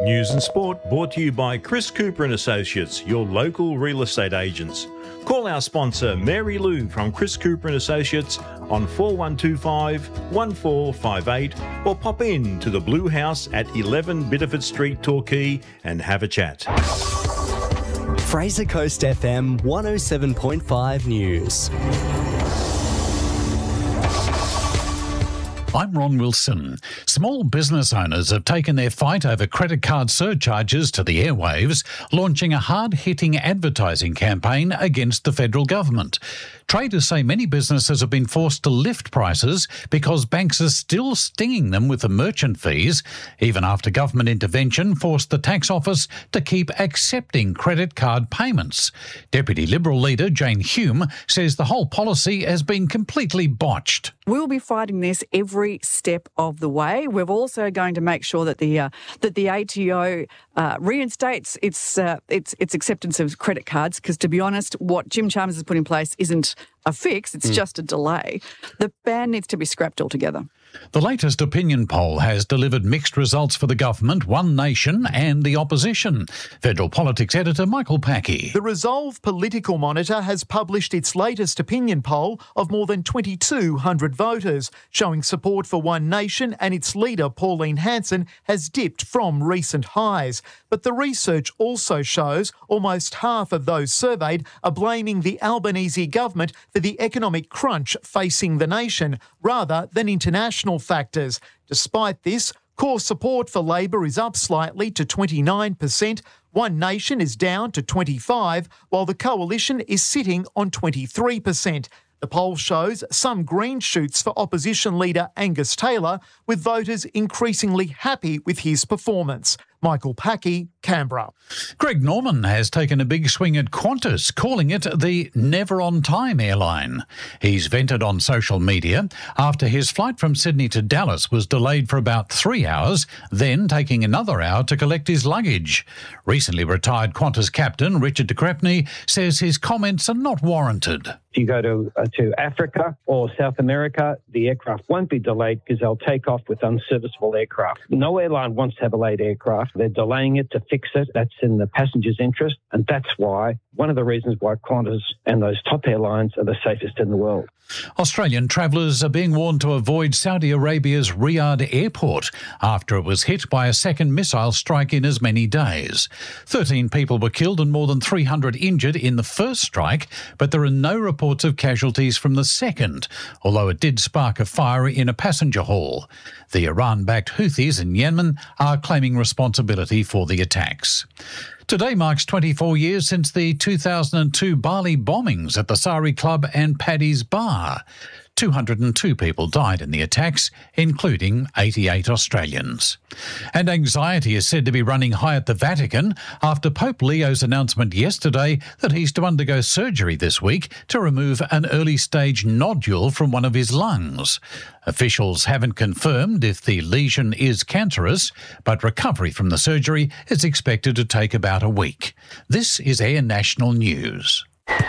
News and sport brought to you by Chris Cooper and Associates, your local real estate agents. Call our sponsor Mary Lou from Chris Cooper and Associates on 4125 1458 or pop in to the Blue House at 11 Bitterford Street, Torquay and have a chat. Fraser Coast FM 107.5 News. I'm Ron Wilson. Small business owners have taken their fight over credit card surcharges to the airwaves, launching a hard-hitting advertising campaign against the federal government. Traders say many businesses have been forced to lift prices because banks are still stinging them with the merchant fees, even after government intervention forced the tax office to keep accepting credit card payments. Deputy Liberal leader Jane Hume says the whole policy has been completely botched. We'll be fighting this every step of the way. We're also going to make sure that the ATO reinstates its acceptance of credit cards, because, to be honest, what Jim Chalmers has put in place isn't a fix, it's just a delay. The ban needs to be scrapped altogether. The latest opinion poll has delivered mixed results for the government, One Nation and the opposition. Federal Politics editor Michael Packey. The Resolve Political Monitor has published its latest opinion poll of more than 2,200 voters, showing support for One Nation and its leader Pauline Hanson has dipped from recent highs. But the research also shows almost half of those surveyed are blaming the Albanese government for the economic crunch facing the nation, rather than international factors. Despite this, core support for Labor is up slightly to 29%, One Nation is down to 25%, while the Coalition is sitting on 23%. The poll shows some green shoots for opposition leader Angus Taylor, with voters increasingly happy with his performance. Michael Packey, Canberra. Greg Norman has taken a big swing at Qantas, calling it the never-on-time airline. He's vented on social media after his flight from Sydney to Dallas was delayed for about 3 hours, then taking another hour to collect his luggage. Recently retired Qantas captain Richard de Crespigny says his comments are not warranted. If you go to Africa or South America, the aircraft won't be delayed because they'll take off with unserviceable aircraft. No airline wants to have a late aircraft. They're delaying it to fix it. That's in the passenger's interest. And that's why, one of the reasons why Qantas and those top airlines are the safest in the world. Australian travellers are being warned to avoid Saudi Arabia's Riyadh airport after it was hit by a second missile strike in as many days. 13 people were killed and more than 300 injured in the first strike, but there are no reports of casualties from the second, although it did spark a fire in a passenger hall. The Iran-backed Houthis in Yemen are claiming responsibility for the attacks. Today marks 24 years since the 2002 Bali bombings at the Sari Club and Paddy's Bar. 202 people died in the attacks, including 88 Australians. And anxiety is said to be running high at the Vatican after Pope Leo's announcement yesterday that he's to undergo surgery this week to remove an early-stage nodule from one of his lungs. Officials haven't confirmed if the lesion is cancerous, but recovery from the surgery is expected to take about a week. This is Air National News.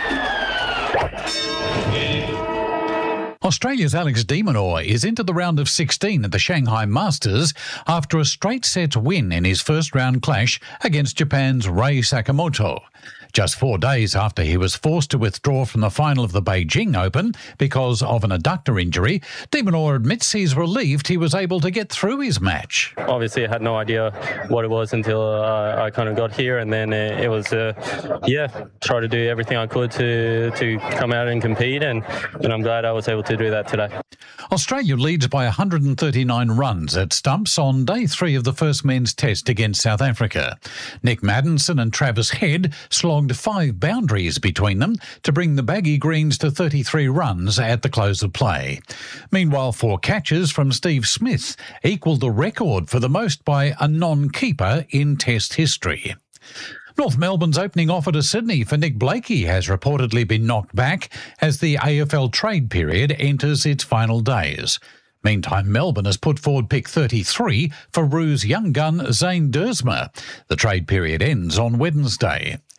Australia's Alex de Minaur is into the round of 16 at the Shanghai Masters after a straight-set win in his first-round clash against Japan's Rei Sakamoto. Just 4 days after he was forced to withdraw from the final of the Beijing Open because of an adductor injury, de Minaur admits he's relieved he was able to get through his match. Obviously, I had no idea what it was until I kind of got here, and then it was, try to do everything I could to come out and compete, and I'm glad I was able to do that today. Australia leads by 139 runs at stumps on day 3 of the first men's test against South Africa. Nick Maddinson and Travis Head slogged 5 boundaries between them to bring the Baggy Greens to 33 runs at the close of play. Meanwhile, 4 catches from Steve Smith equalled the record for the most by a non-keeper in Test history. North Melbourne's opening offer to Sydney for Nick Blakey has reportedly been knocked back as the AFL trade period enters its final days. Meantime, Melbourne has put forward pick 33 for Roos young gun Zane Dersma. The trade period ends on Wednesday.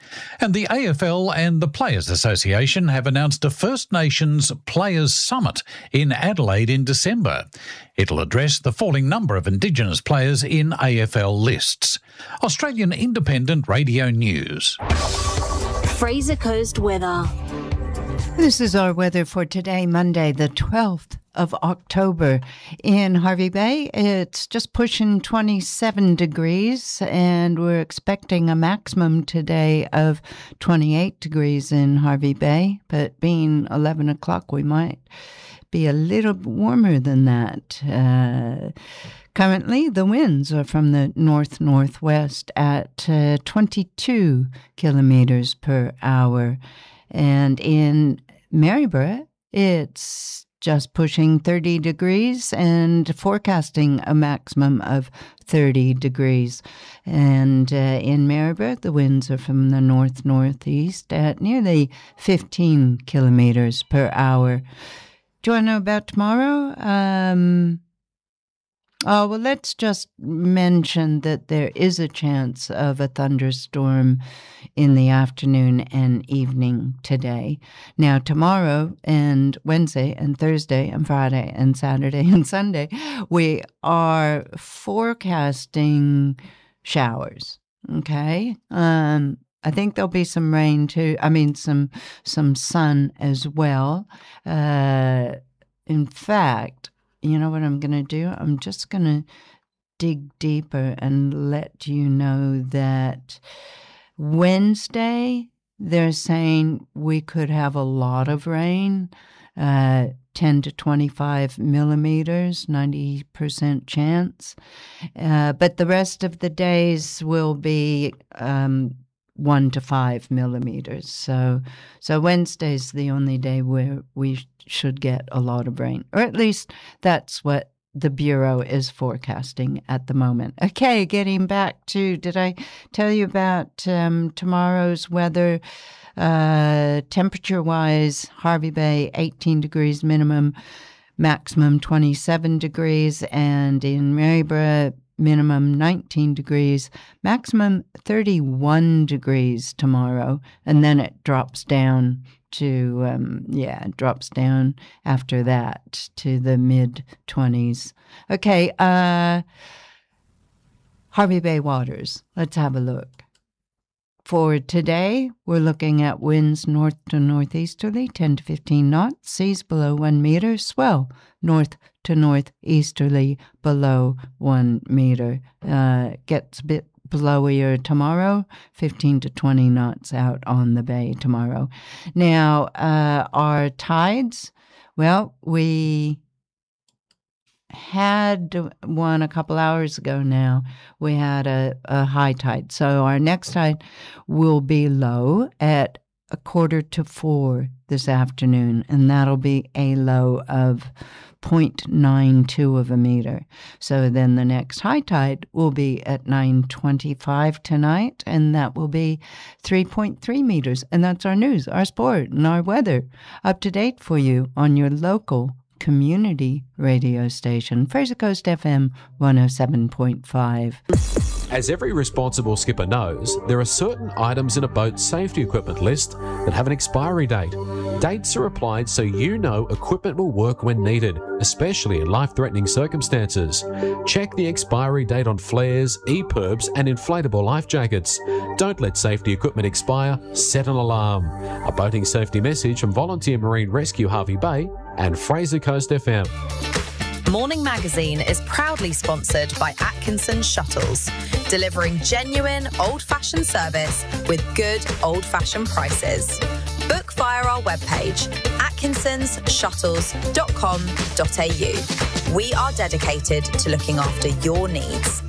And the AFL and the Players Association have announced a First Nations Players Summit in Adelaide in December. It'll address the falling number of Indigenous players in AFL lists. Australian Independent Radio News. Fraser Coast weather. This is our weather for today, Monday, the 12th of October. In Hervey Bay, it's just pushing 27 degrees, and we're expecting a maximum today of 28 degrees in Hervey Bay, but being 11 o'clock, we might be a little warmer than that. Currently, the winds are from the north-northwest at 22 kilometers per hour. And in Maryborough, it's just pushing 30 degrees and forecasting a maximum of 30 degrees. And in Maryborough, the winds are from the north-northeast at nearly 15 kilometers per hour. Do you want to know about tomorrow? Well, let's just mention that there is a chance of a thunderstorm in the afternoon and evening today. Now, tomorrow and Wednesday and Thursday and Friday and Saturday and Sunday, we are forecasting showers, okay? I think there'll be some rain too. I mean, some sun as well. In fact, you know what I'm going to do? I'm just going to dig deeper and let you know that Wednesday, they're saying we could have a lot of rain, 10 to 25 millimeters, 90% chance. But the rest of the days will be 1 to 5 millimeters. So Wednesday's the only day where we should get a lot of rain, or at least that's what the Bureau is forecasting at the moment. Okay, getting back to, did I tell you about tomorrow's weather? Temperature-wise, Hervey Bay, 18 degrees minimum, maximum 27 degrees, and in Maryborough, minimum 19 degrees, maximum 31 degrees tomorrow, and then it drops down to, it drops down after that to the mid-20s. Okay, Hervey Bay waters. Let's have a look. For today, we're looking at winds north to northeasterly, 10 to 15 knots, seas below 1 meter, swell north to northeasterly below 1 meter. Gets a bit blowier tomorrow, 15 to 20 knots out on the bay tomorrow. Now, our tides, well, we had one a couple hours ago now. We had a high tide. So our next tide will be low at 3:45 this afternoon, and that'll be a low of 0.92 of a meter. So then the next high tide will be at 9:25 tonight, and that will be 3.3 meters. And that's our news, our sport, and our weather. Up to date for you on your local community radio station, Fraser Coast FM 107.5. As every responsible skipper knows, there are certain items in a boat's safety equipment list that have an expiry date. Dates are applied so you know equipment will work when needed, especially in life-threatening circumstances. Check the expiry date on flares, EPIRBs and inflatable life jackets. Don't let safety equipment expire, set an alarm. A boating safety message from Volunteer Marine Rescue Hervey Bay and Fraser Coast FM. Morning Magazine is proudly sponsored by Atkinson Shuttles, delivering genuine old-fashioned service with good old-fashioned prices. Book via our webpage, atkinsonsshuttles.com.au. We are dedicated to looking after your needs.